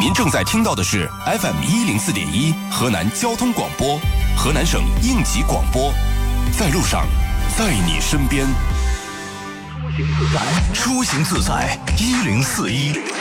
您正在听到的是 FM104.1河南交通广播，河南省应急广播，在路上，在你身边。出行自在，1041。